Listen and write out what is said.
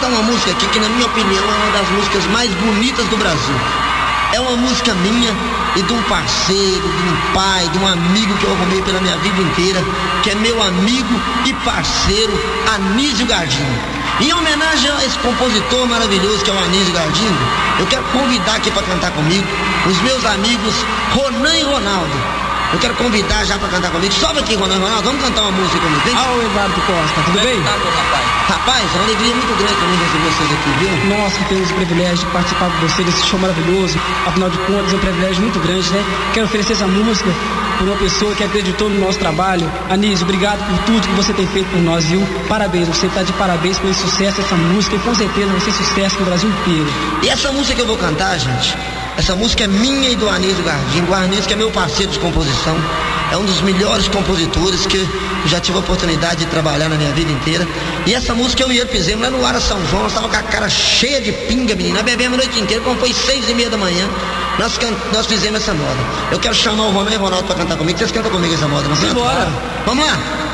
cantar uma música aqui que, na minha opinião, é uma das músicas mais bonitas do Brasil. É uma música minha e de um parceiro, de um pai, de um amigo que eu arrumei pela minha vida inteira, que é meu amigo e parceiro, Anísio Gardinho. Em homenagem a esse compositor maravilhoso que é o Anísio Gardinho, eu quero convidar aqui para cantar comigo os meus amigos Ronan e Ronaldo. Eu quero convidar já pra cantar comigo. Sobe aqui, Ronaldo. Vamos cantar uma música comigo, vem? Ah, o Eduardo Costa, tudo bem? Rapaz, é uma alegria muito grande pra mim receber vocês aqui, viu? Nós que temos o privilégio de participar com você desse show maravilhoso. Afinal de contas, é um privilégio muito grande, né? Quero oferecer essa música por uma pessoa que acreditou no nosso trabalho. Anísio, obrigado por tudo que você tem feito por nós, viu? Parabéns, você tá de parabéns pelo sucesso dessa música e com certeza vai ser sucesso no Brasil inteiro. E essa música que eu vou cantar, gente, essa música é minha e do Anísio Gardinho. O Anísio, que é meu parceiro de composição, é um dos melhores compositores que eu já tive a oportunidade de trabalhar na minha vida inteira. E essa música eu e ele fizemos lá no Ara São João. Nós estávamos com a cara cheia de pinga, menina. Nós bebemos a noite inteira, quando foi 6:30 da manhã, nós fizemos essa moda. Eu quero chamar o Ronan e o Ronaldo para cantar comigo. Vocês cantam comigo essa moda, não cantam? Bora! Vamos lá!